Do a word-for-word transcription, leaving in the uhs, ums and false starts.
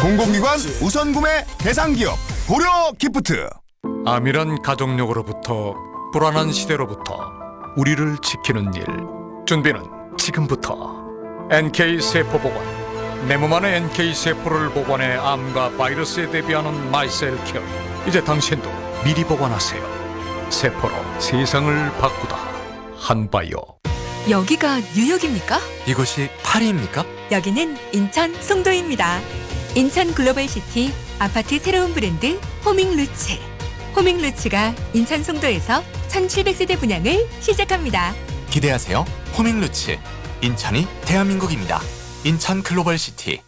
공공기관 우선 구매 대상 기업 고려 기프트. 암이란 가족력으로부터 불안한 시대로부터 우리를 지키는 일. 준비는 지금부터. 엔케이 세포 보관. 내 몸 안의 엔케이 세포를 보관해 암과 바이러스에 대비하는 마이셀 케어. 이제 당신도 미리 보관하세요. 세포로 세상을 바꾸다. 한바이오. 여기가 뉴욕입니까? 이곳이 파리입니까? 여기는 인천 송도입니다. 인천 글로벌시티 아파트 새로운 브랜드 호밍루츠. 호밍루츠가 인천 송도에서 천칠백 세대 분양을 시작합니다. 기대하세요. 호밍루츠. 인천이 대한민국입니다. 인천 글로벌시티.